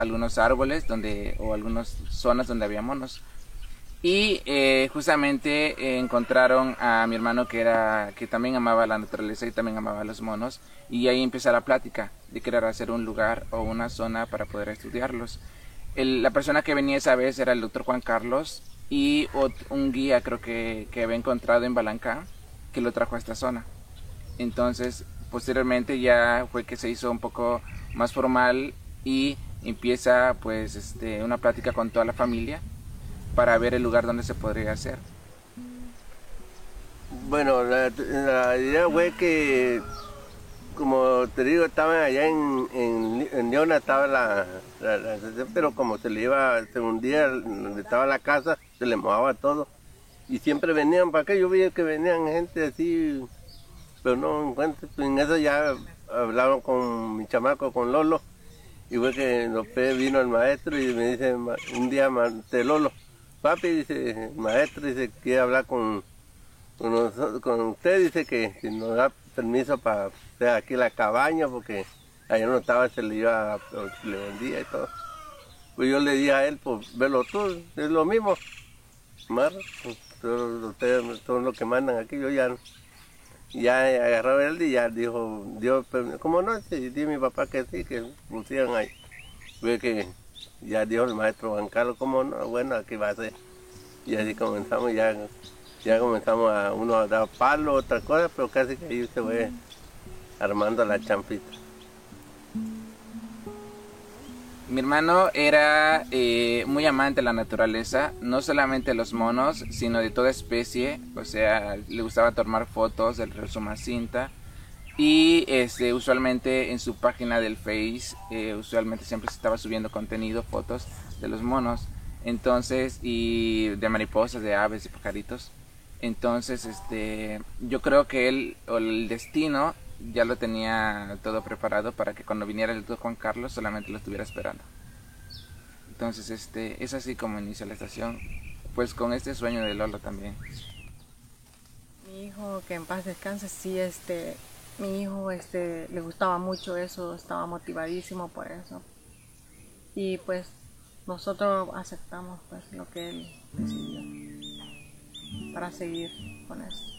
algunos árboles o algunas zonas donde había monos. Y justamente encontraron a mi hermano que también amaba la naturaleza y también amaba a los monos, y ahí empieza la plática de querer hacer un lugar o una zona para poder estudiarlos. La persona que venía esa vez era el doctor Juan Carlos y un guía creo que había encontrado en Balancán que lo trajo a esta zona. Entonces posteriormente ya fue que se hizo un poco más formal y empieza pues una plática con toda la familia para ver el lugar donde se podría hacer. Bueno, la idea fue que, como te digo, estaba allá en Leona, estaba la estación, pero como se le iba, se hundía donde estaba la casa, se le mojaba todo. Y siempre venían para acá, yo vi que venían gente así, pero no encuentro. En eso ya hablaron con mi chamaco, con Lolo, y fue que después vino el maestro y me dice un día, de Lolo, papi, dice, el maestro dice, quiere hablar con usted, dice que si nos da permiso para hacer aquí la cabaña, porque allá no estaba, se le iba, se le vendía y todo. Pues yo le dije a él, pues velo tú, es lo mismo, Mar, pues, ustedes son los que mandan aquí, yo ya agarró él y ya dijo, Dios, ¿cómo no? Sí, dijo mi papá que sí, que pusieran ahí. Ve que ya dijo el maestro Juan Carlos, ¿cómo no? Bueno, aquí va a ser. Y así comenzamos, ya comenzamos a uno a dar palo, otra cosa, pero casi que ahí se fue armando la champita. Mi hermano era muy amante de la naturaleza, no solamente de los monos, sino de toda especie. O sea, le gustaba tomar fotos del río Sumacinta. Y usualmente en su página del Face, usualmente siempre se estaba subiendo contenido, fotos de los monos. Entonces, y de mariposas, de aves, de pajaritos. Entonces, yo creo que él, o el destino, ya lo tenía todo preparado para que cuando viniera el doctor Juan Carlos solamente lo estuviera esperando. Entonces, es así como inicia la estación, pues con este sueño de Lolo también. Mi hijo, que en paz descanse, sí, mi hijo, le gustaba mucho eso, estaba motivadísimo por eso. Y pues nosotros aceptamos pues lo que él decidió para seguir con eso.